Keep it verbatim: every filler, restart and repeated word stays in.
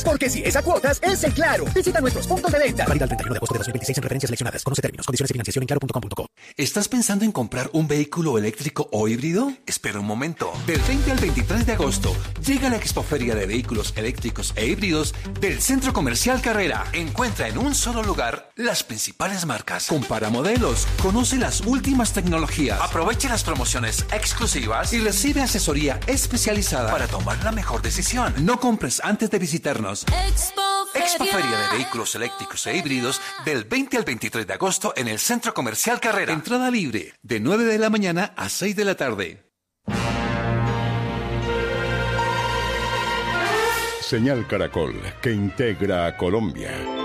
Porque si es a cuotas, es en Claro. Visita nuestros puntos de venta. Válida el treinta y uno de agosto de dos mil veintiséis en referencias seleccionadas. Conoce términos, condiciones y financiación en claro punto com punto co. ¿Estás pensando en comprar un vehículo eléctrico o híbrido? Espera un momento. Del veinte al veintitrés de agosto llega la Expoferia de Vehículos Eléctricos e Híbridos del Centro Comercial Carrera. Encuentra en un solo lugar las principales marcas. Compara modelos, conoce las últimas tecnologías, aprovecha las promociones exclusivas y recibe asesoría especializada para tomar la mejor decisión. No compres antes de visitarnos. Expoferia. Expoferia de Vehículos Eléctricos e Híbridos del veinte al veintitrés de agosto en el Centro Comercial Carrera. Entrada libre de nueve de la mañana a seis de la tarde. Señal Caracol, que integra a Colombia.